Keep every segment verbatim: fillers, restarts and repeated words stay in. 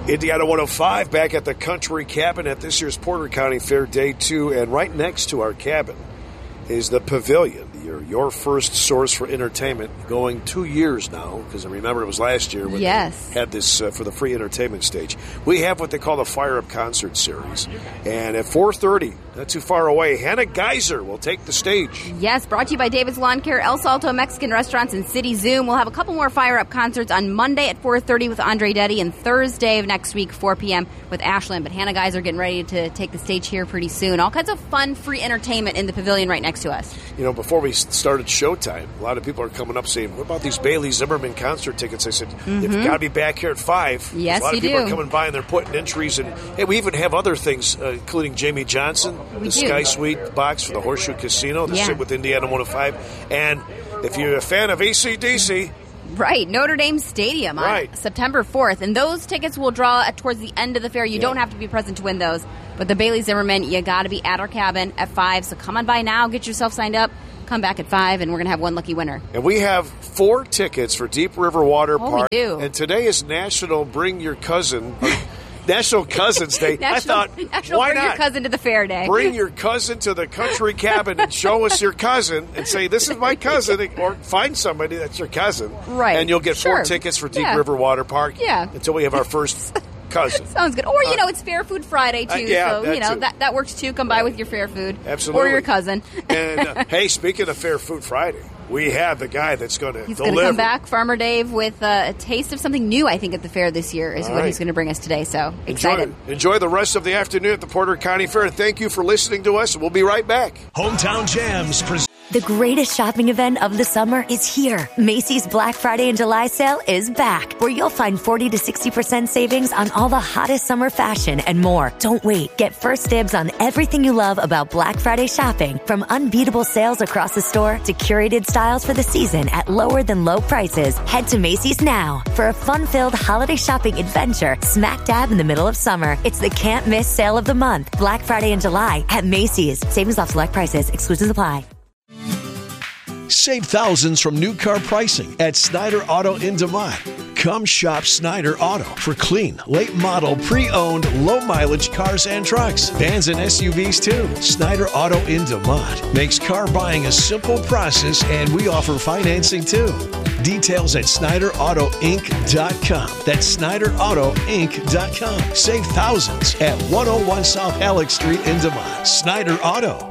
Indiana one oh five back at the Country Cabin at this year's Porter County Fair Day two. And right next to our cabin is the Pavilion, your, your first source for entertainment, going two years now, because I remember it was last year when yes. they had this uh, for the free entertainment stage. We have what they call the Fire Up Concert Series. And at four thirty, not too far away, Hannah Geyser will take the stage. Yes, brought to you by David's Lawn Care, El Salto Mexican Restaurants, and City Zoom. We'll have a couple more Fire Up concerts on Monday at four thirty with Andre Detty, and Thursday of next week, four p.m. with Ashland. But Hannah Geyser getting ready to take the stage here pretty soon. All kinds of fun, free entertainment in the Pavilion right next to us. You know, before we started Showtime, a lot of people are coming up saying, what about these Bailey Zimmerman concert tickets? I said, mm-hmm. you've got to be back here at five. Yes, a lot you of people do. are coming by and they're putting entries. And hey, we even have other things, uh, including Jamie Johnson, we the do. Sky Suite box for the Horseshoe Casino, the yeah. sit with Indiana one oh five. And if you're a fan of A C D C... Right, Notre Dame Stadium on right. September fourth. And those tickets will draw at, towards the end of the fair. You yeah. don't have to be present to win those. But the Bailey Zimmerman, you got to be at our cabin at five. So come on by now, get yourself signed up. Come back at five, and we're going to have one lucky winner. And we have four tickets for Deep River Water oh, Park. We do. And today is National Bring Your Cousin... National Cousins Day. National, I thought, National why Bring not? Your Cousin to the Fair Day. Bring your cousin to the Country Cabin and show us your cousin and say, this is my cousin, or find somebody that's your cousin. Right. And you'll get sure. four tickets for Deep yeah. River Water Park yeah. until we have our first cousin. Sounds good. Or, you uh, know, it's Fair Food Friday, too. Uh, yeah, so, you know, too. that, that works, too. Come by with your fair food. Absolutely. Or your cousin. And, uh, hey, speaking of Fair Food Friday, we have the guy that's going to He's deliver. going to come back, Farmer Dave, with uh, a taste of something new, I think, at the fair this year is All what right. he's going to bring us today. So, excited. Enjoy, enjoy the rest of the afternoon at the Porter County Fair. Thank you for listening to us. We'll be right back. Hometown Jams present. The greatest shopping event of the summer is here. Macy's Black Friday and July sale is back, where you'll find forty to sixty percent savings on all the hottest summer fashion and more. Don't wait. Get first dibs on everything you love about Black Friday shopping, from unbeatable sales across the store to curated styles for the season at lower than low prices. Head to Macy's now for a fun-filled holiday shopping adventure smack dab in the middle of summer. It's the can't miss sale of the month. Black Friday and July at Macy's. Savings off select prices. Exclusions apply. Save thousands from new car pricing at Snyder Auto in DeMont. Come shop Snyder Auto for clean, late model, pre-owned, low mileage cars and trucks. Vans and S U Vs too. Snyder Auto in DeMont makes car buying a simple process, and we offer financing too. Details at Snyder Auto Inc dot com. That's Snyder Auto Inc dot com. Save thousands at one oh one South Alex Street in DeMont. Snyder Auto.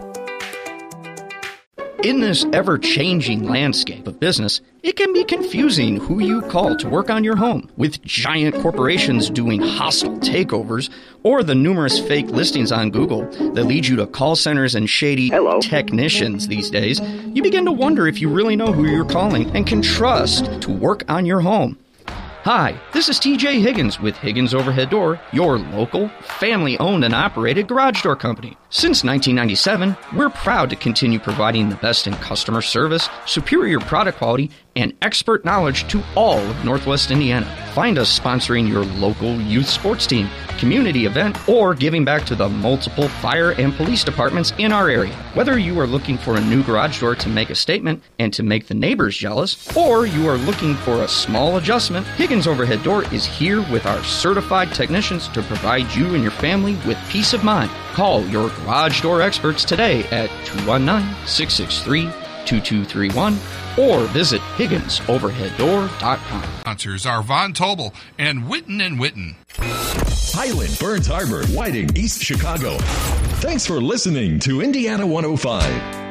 In this ever-changing landscape of business, it can be confusing who you call to work on your home. With giant corporations doing hostile takeovers, or the numerous fake listings on Google that lead you to call centers and shady Hello. technicians these days, you begin to wonder if you really know who you're calling and can trust to work on your home. Hi, this is T J Higgins with Higgins Overhead Door, your local, family-owned and operated garage door company. Since nineteen ninety-seven, we're proud to continue providing the best in customer service, superior product quality, and expert knowledge to all of Northwest Indiana. Find us sponsoring your local youth sports team, community event, or giving back to the multiple fire and police departments in our area. Whether you are looking for a new garage door to make a statement and to make the neighbors jealous, or you are looking for a small adjustment, Higgins Overhead Door is here with our certified technicians to provide you and your family with peace of mind. Call your garage door experts today at two one nine, six six three, two two three one or visit Higgins Overhead Door dot com. Sponsors are Von Tobel and Witten and Witten. Highland, Burns Harbor, Whiting, East Chicago. Thanks for listening to Indiana one oh five.